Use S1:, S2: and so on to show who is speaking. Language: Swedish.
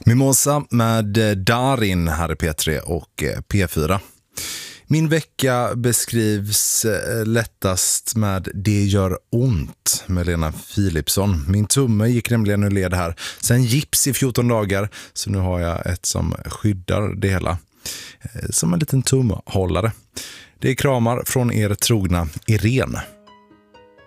S1: Mimosa med Darin här i P3 och P4. Min vecka beskrivs lättast med Det gör ont med Lena Philipsson. Min tumme gick nämligen ur led här. Sen gips i 14 dagar, så nu har jag ett som skyddar det hela. Som en liten tumhållare. Det är kramar från er trogna Irene.